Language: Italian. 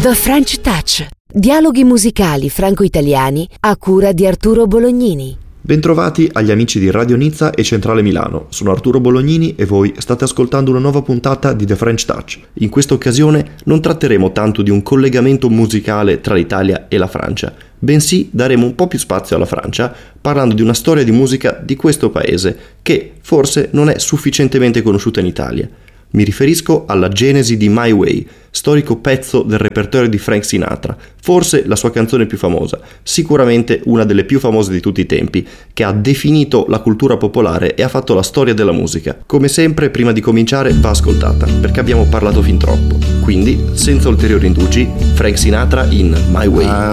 The French Touch. Dialoghi musicali franco-italiani a cura di Arturo Bolognini. Bentrovati agli amici di Radio Nizza e Centrale Milano. Sono Arturo Bolognini e voi state ascoltando una nuova puntata di The French Touch. In questa occasione non tratteremo tanto di un collegamento musicale tra l'Italia e la Francia, bensì daremo un po' più spazio alla Francia, parlando di una storia di musica di questo paese che forse non è sufficientemente conosciuta in Italia. Mi riferisco alla genesi di My Way, storico pezzo del repertorio di Frank Sinatra, forse la sua canzone più famosa, sicuramente una delle più famose di tutti i tempi, che ha definito la cultura popolare e ha fatto la storia della musica. Come sempre, prima di cominciare, va ascoltata, perché abbiamo parlato fin troppo. Quindi, senza ulteriori indugi, Frank Sinatra in My Way.